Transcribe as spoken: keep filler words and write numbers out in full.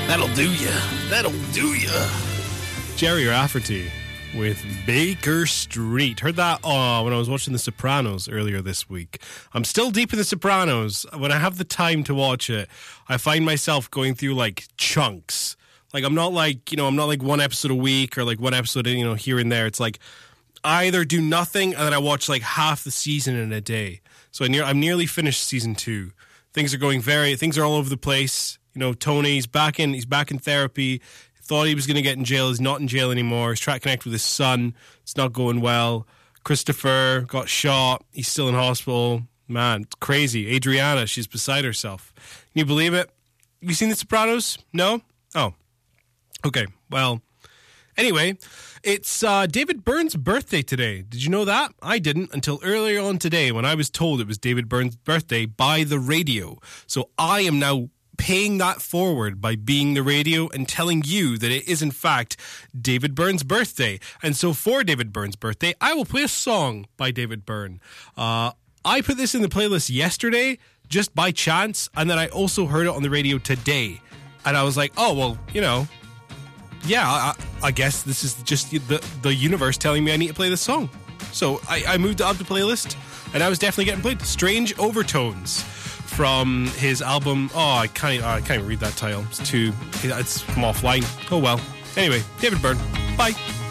That'll do ya. That'll do ya. Jerry Rafferty with Baker Street. Heard that oh, when I was watching The Sopranos earlier this week. I'm still deep in The Sopranos. When I have the time to watch it, I find myself going through like chunks. Like I'm not like, you know, I'm not like one episode a week or like one episode, you know, here and there. It's like I either do nothing and then I watch like half the season in a day. So I near, I'm nearly finished season two. Things are going very, things are all over the place. You know, Tony's back in, he's back in therapy. Thought he was going to get in jail. He's not in jail anymore. He's trying to connect with his son. It's not going well. Christopher got shot. He's still in hospital. Man, it's crazy. Adriana, she's beside herself. Can you believe it? Have you seen The Sopranos? No? Oh. Okay, well, anyway, it's uh, David Byrne's birthday today. Did you know that? I didn't until earlier on today when I was told it was David Byrne's birthday by the radio. So I am now paying that forward by being the radio and telling you that it is in fact David Byrne's birthday. And so for David Byrne's birthday, I will play a song by David Byrne. Uh, I put this in the playlist yesterday just by chance, and then I also heard it on the radio today. And I was like, oh, well, you know, yeah, I, I guess this is just the, the universe telling me I need to play this song. So I, I moved it up the playlist, and I was definitely getting played. Strange Overtones. From his album, oh, I can't, I can't even read that title. It's too, it's from offline. Oh well. Anyway, David Byrne. Bye.